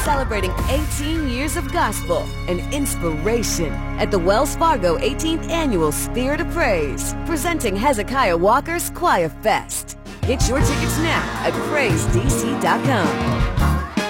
celebrating 18 years of gospel and inspiration at the Wells Fargo 18th Annual Spirit of Praise, presenting Hezekiah Walker's Choir Fest. Get your tickets now at PraiseDC.com.